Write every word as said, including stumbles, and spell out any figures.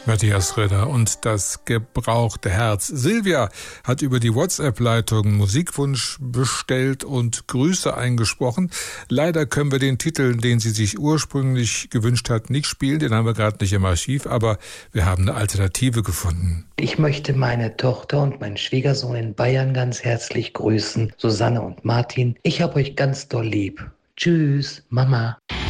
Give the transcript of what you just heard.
Matthias Redder und das gebrauchte Herz. Silvia hat über die WhatsApp-Leitung Musikwunsch bestellt und Grüße eingesprochen. Leider können wir den Titel, den sie sich ursprünglich gewünscht hat, nicht spielen. Den haben wir gerade nicht im Archiv, aber wir haben eine Alternative gefunden. Ich möchte meine Tochter und meinen Schwiegersohn in Bayern ganz herzlich grüßen, Susanne und Martin. Ich hab euch ganz doll lieb. Tschüss, Mama.